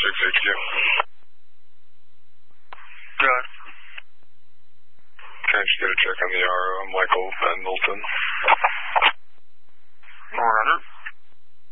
6HQ. Good. Can I just get a check on the RO? Michael Pendleton.